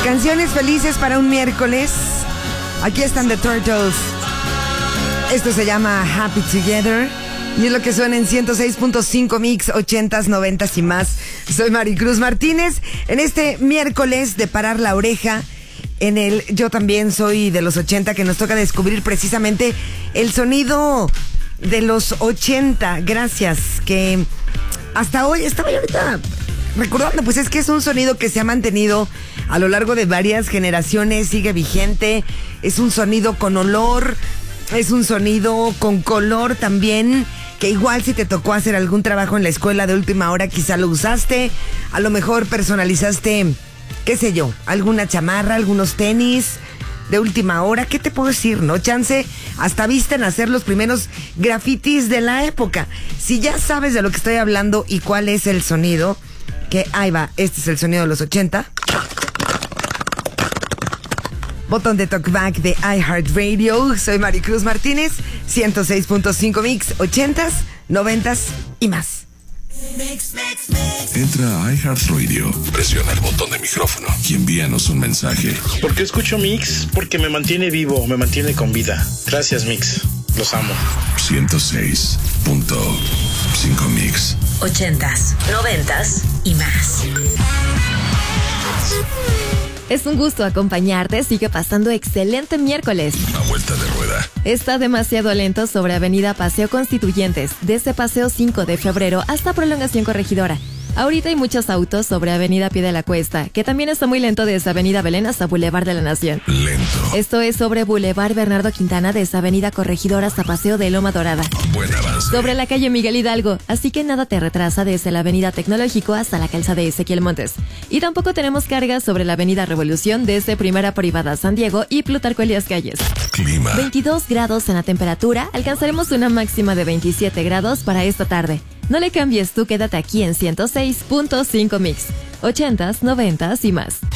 Canciones felices para un miércoles. Aquí están The Turtles. Esto se llama Happy Together y es lo que suena en 106.5 Mix, 80s, 90s y más. Soy Maricruz Martínez. En este miércoles de parar la oreja, en el Yo también soy de los 80, que nos toca descubrir precisamente el sonido de los 80. Gracias, que hasta hoy estaba yo ahorita recordando, pues es que es un sonido que se ha mantenido a lo largo de varias generaciones, sigue vigente, es un sonido con olor, es un sonido con color también, que igual si te tocó hacer algún trabajo en la escuela de última hora, quizá lo usaste, a lo mejor personalizaste, qué sé yo, alguna chamarra, algunos tenis de última hora, ¿qué te puedo decir? No, chance, hasta viste en hacer los primeros grafitis de la época. Si ya sabes de lo que estoy hablando y cuál es el sonido, que ahí va, este es el sonido de los 80. Botón de talkback de iHeartRadio. Soy Maricruz Martínez, 106.5 Mix, 80s, 90s y más. Entra a iHeartRadio, presiona el botón de micrófono y envíanos un mensaje. ¿Por qué escucho Mix? Porque me mantiene vivo, me mantiene con vida. Gracias, Mix. Los amo. 106.5 Mix. 80s, 90s y más. Es un gusto acompañarte. Sigue pasando excelente miércoles. Una vuelta de rueda. Está demasiado lento sobre Avenida Paseo Constituyentes, desde Paseo 5 de Febrero hasta Prolongación Corregidora. Ahorita hay muchos autos sobre Avenida Pie de la Cuesta, que también está muy lento desde Avenida Belén hasta Boulevard de la Nación. Lento. Esto es sobre Boulevard Bernardo Quintana, desde Avenida Corregidora hasta Paseo de Loma Dorada. Buen avance. Sobre la calle Miguel Hidalgo, así que nada te retrasa desde la Avenida Tecnológico hasta la calzada de Ezequiel Montes. Y tampoco tenemos cargas sobre la Avenida Revolución desde Primera Privada San Diego y Plutarco Elías Calles. Clima. 22 grados en la temperatura, alcanzaremos una máxima de 27 grados para esta tarde. No le cambies, tú quédate aquí en 106.5 Mix, 80s, 90s y más.